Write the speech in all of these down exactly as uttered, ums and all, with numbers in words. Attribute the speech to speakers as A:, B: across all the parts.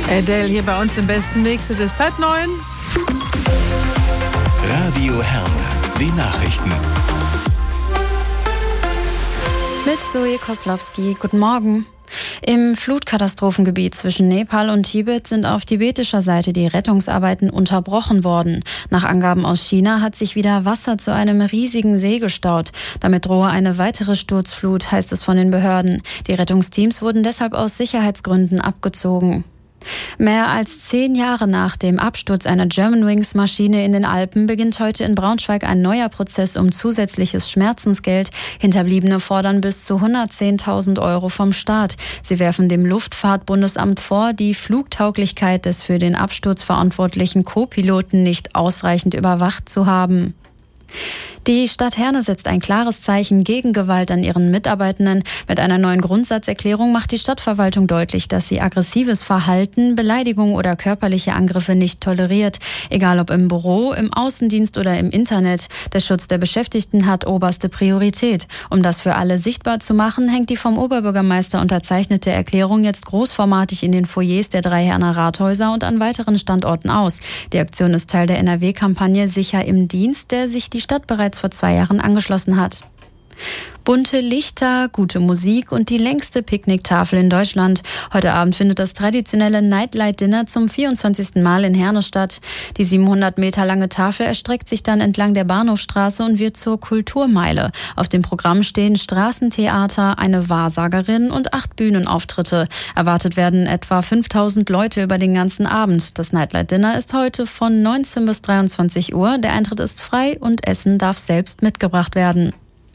A: Adele hier bei uns im besten Mix. Es ist halb neun.
B: Radio Herne, die Nachrichten.
C: Mit Zoe Koslowski. Guten Morgen. Im Flutkatastrophengebiet zwischen Nepal und Tibet sind auf tibetischer Seite die Rettungsarbeiten unterbrochen worden. Nach Angaben aus China hat sich wieder Wasser zu einem riesigen See gestaut. Damit drohe eine weitere Sturzflut, heißt es von den Behörden. Die Rettungsteams wurden deshalb aus Sicherheitsgründen abgezogen. Mehr als zehn Jahre nach dem Absturz einer Germanwings-Maschine in den Alpen beginnt heute in Braunschweig ein neuer Prozess um zusätzliches Schmerzensgeld. Hinterbliebene fordern bis zu hundertzehntausend Euro vom Staat. Sie werfen dem Luftfahrtbundesamt vor, die Flugtauglichkeit des für den Absturz verantwortlichen Co-Piloten nicht ausreichend überwacht zu haben. Die Stadt Herne setzt ein klares Zeichen gegen Gewalt an ihren Mitarbeitenden. Mit einer neuen Grundsatzerklärung macht die Stadtverwaltung deutlich, dass sie aggressives Verhalten, Beleidigung oder körperliche Angriffe nicht toleriert. Egal ob im Büro, im Außendienst oder im Internet. Der Schutz der Beschäftigten hat oberste Priorität. Um das für alle sichtbar zu machen, hängt die vom Oberbürgermeister unterzeichnete Erklärung jetzt großformatig in den Foyers der drei Herner Rathäuser und an weiteren Standorten aus. Die Aktion ist Teil der N R W-Kampagne Sicher im Dienst, der sich die Stadt bereits vor zwei Jahren angeschlossen hat. Bunte Lichter, gute Musik und die längste Picknicktafel in Deutschland. Heute Abend findet das traditionelle Nightlight Dinner zum vierundzwanzigsten Mal in Herne statt. Die siebenhundert Meter lange Tafel erstreckt sich dann entlang der Bahnhofstraße und wird zur Kulturmeile. Auf dem Programm stehen Straßentheater, eine Wahrsagerin und acht Bühnenauftritte. Erwartet werden etwa fünftausend Leute über den ganzen Abend. Das Nightlight Dinner ist heute von neunzehn bis dreiundzwanzig Uhr. Der Eintritt ist frei und Essen darf selbst mitgebracht werden.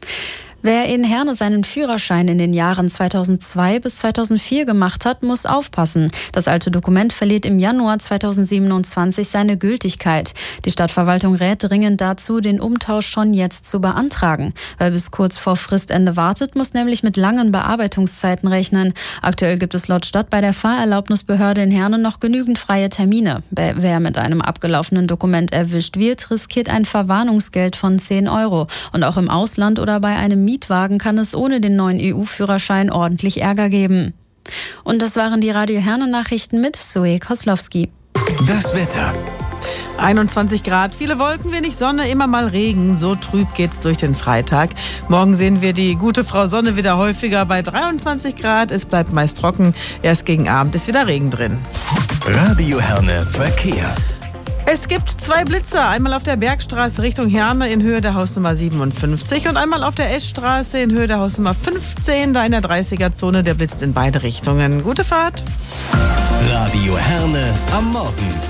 C: Wer in Herne seinen Führerschein in den Jahren zweitausendzwei bis zweitausendvier gemacht hat, muss aufpassen. Das alte Dokument verliert im Januar zweitausendsiebenundzwanzig seine Gültigkeit. Die Stadtverwaltung rät dringend dazu, den Umtausch schon jetzt zu beantragen. Wer bis kurz vor Fristende wartet, muss nämlich mit langen Bearbeitungszeiten rechnen. Aktuell gibt es laut Stadt bei der Fahrerlaubnisbehörde in Herne noch genügend freie Termine. Wer mit einem abgelaufenen Dokument erwischt wird, riskiert ein Verwarnungsgeld von zehn Euro. Und auch im Ausland oder bei einem Mietwagen kann es ohne den neuen E U-Führerschein ordentlich Ärger geben. Und das waren die Radio Herne Nachrichten mit Zoe Koslowski.
B: Das Wetter.
A: einundzwanzig Grad, viele Wolken, wenig Sonne, immer mal Regen. So trüb geht's durch den Freitag. Morgen sehen wir die gute Frau Sonne wieder häufiger bei dreiundzwanzig Grad. Es bleibt meist trocken. Erst gegen Abend ist wieder Regen drin.
B: Radio Herne Verkehr.
A: Es gibt zwei Blitzer, einmal auf der Bergstraße Richtung Herne in Höhe der Hausnummer siebenundfünfzig und einmal auf der Eschstraße in Höhe der Hausnummer fünfzehn, da in der dreißiger-Zone. Der blitzt in beide Richtungen. Gute Fahrt.
B: Radio Herne am Morgen.